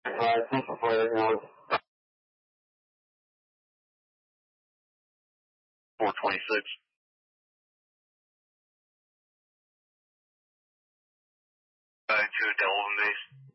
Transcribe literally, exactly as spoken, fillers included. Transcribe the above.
Uh, thank you for your note. four twenty-six. Uh, to Delaware base.